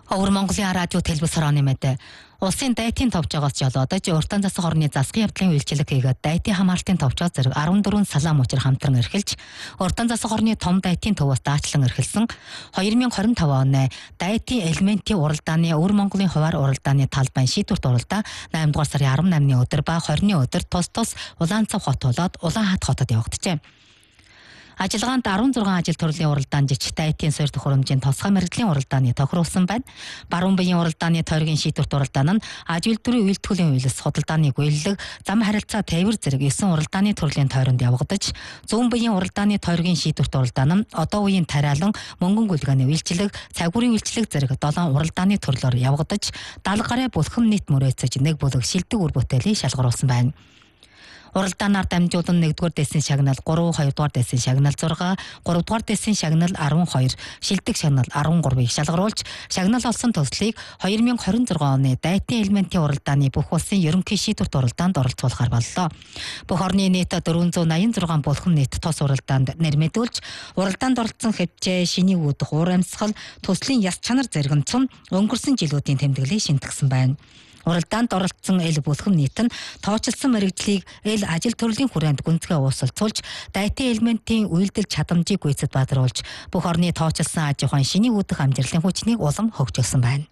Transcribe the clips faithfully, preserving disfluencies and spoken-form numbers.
Өвөр Монголын радио телевиз хорооны мэдээ. Улсын дайтын товчоогоос жолоодож уртан засаг орны засгийн явдлын үйлчлэг хийгээд дайтын хамгаалтын товчоо зэрэг арван дөрвөн салаам учир хамтран эрхэлж, уртан засаг орны том дайтын төвөөс даачлан эрхэлсэн хоёр мың хорин тавь оны дайтын элементийн уралдааны Өвөр Монголын хуваар уралдааны талбайн шийдвэрт уралдаа найман дугаар сарын арван намны өдөр ба хорины өдөр тус тус Улаанцав хот болоод Улаанхат хотод явагджээ. Ажиллагаанд арван зургаан ажил төрлийн уралдаан жижиг дайтын суурь төхөөрөмжийн тосгой мэргэжлийн уралдааны тохируулсан байна. Баруун биеийн уралдааны тойргийн шийдвэрт уралдаан нь аж үйлдвэрийн үйлдвэрлэлийн үйлс, худалдааны гуйллаг, зам харилцаа тээвэр зэрэг есөн уралдааны төрлийн тойронд явагдаж, зүүн биеийн уралдааны тойргийн шийдвэрт уралдаан нь одоо үеийн тариалан, мөнгөн гүйлгээний үйлчлэг, цагуурийн үйлчлэг зэрэг долоон уралдааны төрлөөр явагдаж, далга гараа бүлхэм нийт мөрөөцөж нэг бүлэг шилдэг үр бүтээлийг шалгаруулсан байна. Уралдаанаар дамжуулан нэгдүгээр дэсийн шагнал гурав, хоёрдугаар дэсийн шагнал зураг, гуравдугаар дэсийн шагнал арван хоёр, шилдэг шагнал арван гурвыг шалгаруулж, шагнал олсон төслийг хоёр мың хорин зургаан оны дайтын элементийн уралдааны бүх улсын ерөнхий шийдвэрт уралдаанд оролцуулахар боллоо. Бүх орны нийт дөрвөн зуун наян зургаан бүлхэм нийт тос уралдаанд нэрмэдүүлж, уралдаанд оролцсон хэвчээ, шиний үүдэх, уур амьсгал, төслийн яс чанар зэрэг цум өнгөрсөн жилүүдийн тэмдэглэлийг шинтгэсэн байна. Уралдаанд оролцсон эл бүлхэм нийт нь тоочилсан мэрэгжлийг эл ажил төрлийн хүрээнд гүнзгий уусалцуулж, дайтын элементийн үйлдэл чадамжийг гүйцэд бадруулж, бүх орны тоочилсан аж ахуйн шиний үүдэх амжилтын хүчнийг улам хөгжүүлсэн байна.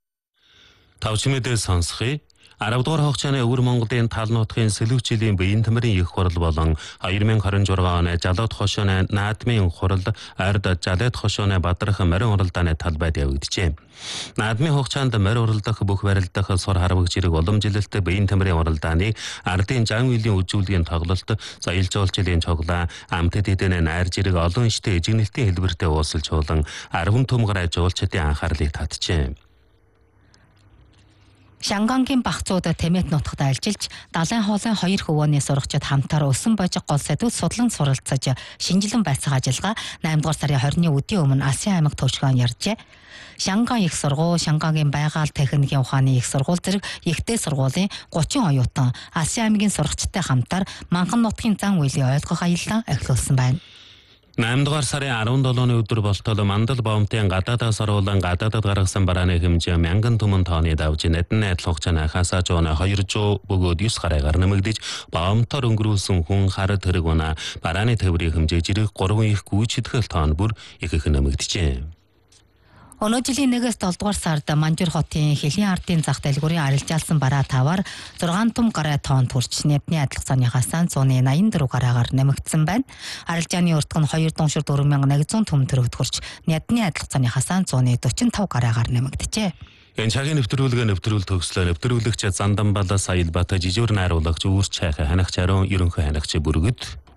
Тавч мэдээ сонсхий. аравдугаар хугацааны Өвөр Монголын тал нутгийн сэлүүчлийн биеийн тамирын их хурал болон хоёр мың хорин зургаан оны Жалаад хошооны наадмын хурал ард Жалаад хошооны Бадрах морин уралдааны талбайд явагджээ. Наадмын хугацаанд морь уралдах бүх барилдах сур харвагч зэрэг уламжилалт биеийн тамирын уралдааны ардын жан үеийн үзүүлгийн тоглолт, соёл жуулчлалын цуглаа, амтд эдэн найр зэрэг олон иштэй эжигнэлтийн хэлбэртэй уусалж хуулан арван төмгөр жуулчдын анхаарлыг татжээ. Шангангийн багцууд тэмэт нутагт альжилж, далайн хоолын хоёр хөвөөний сурагчид хамтаар өсөн божиг гол сэдвүүд судлан суралцаж, шинжилэн байцаах ажиллагаа найман дугаар сарын хорины өдийн өмнө Асын аймаг төвшгөн ярьжээ. Шанган их сургууль, Шангангийн байгаль техникийн ухааны их сургууль зэрэг ихтэй сургуулийн гучин оюутан Асын аймгийн сурагчтай хамтаар Манхан нутгийн зан үйлийн ойлгох аяллаа эхлүүлсэн байна. найман дугаар сарын арван долооны өдөр болтол Мандал Бомтын гадаадаас оруулан гадаадад гаргасан барааны хэмжээ мянган түмэн тонны давж нэдэн найдал хугацааны хасаа жооны хоёр зуун бөгөөд девять гараагаар нэмэгдэж, Бомтоор өнгөрүүлсэн хүн хар тэрэг уна барааны тээврийн хэмжээ жирэг гурван их гүйж идэх тонн бүр их их нэмэгдэжээ. Өнөө жилийн нэгээс долдугаар сард Манжур хотын Хэлийн ардын зах дэлгүүрийн арилжаалсан бараа таваар зургаан том гараа тонн хүрч нэвтний адилгацааны хасаан зууны наян дөрвөн гараагаар нэмэгдсэн байна. Арилжааны уртг нь хоёр дуншир дөрвөн мянган нэгдсэн түмэн төгрөгт хүрч нэвтний адилгацааны хасаан зууны дөрвөн таван гараагаар нэмэгдэжээ. Энэ цагийн нэвтрүүлгээ нэвтрүүл төгслөө нэвтрүүлэгч Занданбалаас Аялбат жижигэр найруулагч Үүр Чайхаа ханагч Арон ерөнхий ханагч Бүргэд